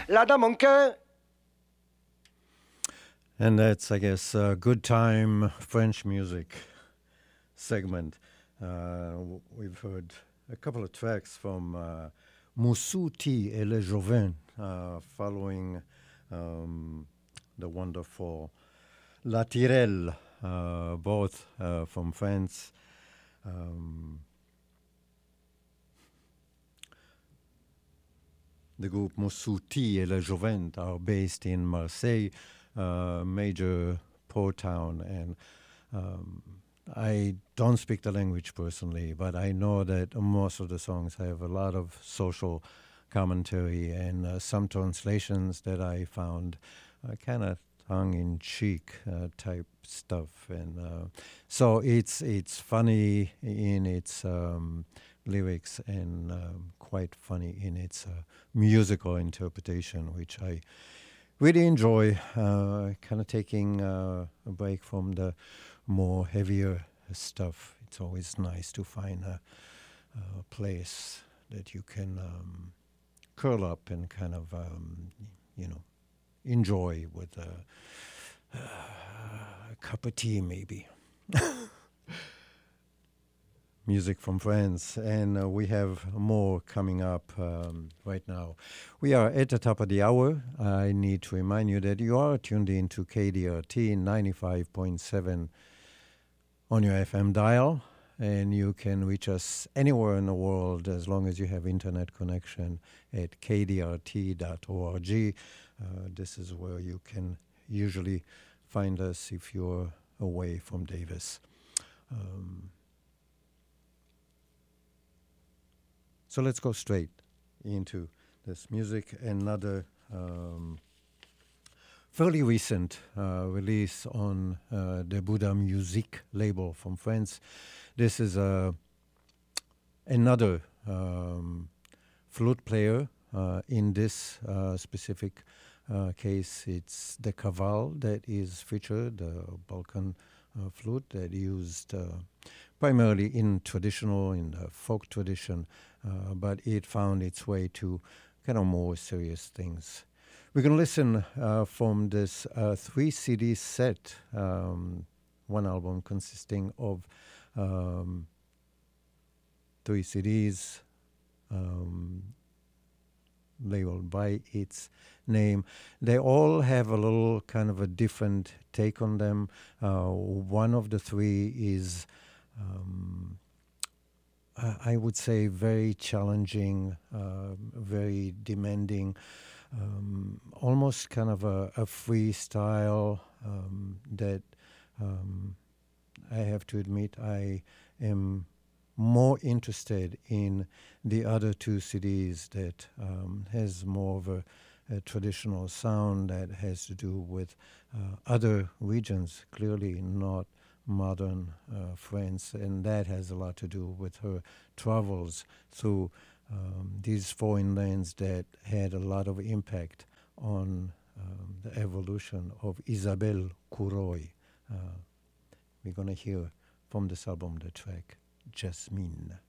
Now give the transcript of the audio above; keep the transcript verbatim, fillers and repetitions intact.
La Dame en Cœur. And that's, I guess, a good time French music segment. Uh, we've heard a couple of tracks from uh, Moussouti et Les Jovins, uh, following um, the wonderful La Tirelle, uh, both uh, from France. Um, the group Moussouti et Les Jovins are based in Marseille, uh, major port town, and um, I don't speak the language personally, but I know that most of the songs have a lot of social commentary and uh, some translations that I found uh, kind of tongue-in-cheek uh, type stuff, and uh, so it's it's funny in its um, lyrics and um, quite funny in its uh, musical interpretation, which I really enjoy. Uh, kind of taking uh, a break from the more heavier stuff. It's always nice to find a, a place that you can um, curl up and kind of, um, you know, enjoy with a, a cup of tea, maybe. Music from France, and uh, we have more coming up um, right now. We are at the top of the hour. I need to remind you that you are tuned in to K D R T ninety-five point seven on your F M dial, and you can reach us anywhere in the world as long as you have internet connection at k d r t dot org. Uh, this is where you can usually find us if you're away from Davis. Um, so let's go straight into this music. Another um, fairly recent uh, release on uh, the Buddha Music label from France. This is uh, another um, flute player. Uh, in this uh, specific uh, case, it's the Kaval that is featured, the Balkan uh, flute that used uh, primarily in traditional, in the folk tradition, uh, but it found its way to kind of more serious things. We're going to listen uh, from this uh, three C D set, um, one album consisting of um, three C Ds um, labeled by its name. They all have a little kind of a different take on them. Uh, one of the three is, um, I would say, very challenging, uh, very demanding. Um, almost kind of a, a freestyle um, that um, I have to admit I am more interested in the other two C Ds that um, has more of a, a traditional sound that has to do with uh, other regions, clearly not modern uh, France, and that has a lot to do with her travels through Um, these foreign lands that had a lot of impact on um, the evolution of Isabelle Couroy. Uh, we're going to hear from this album the track Jasmine.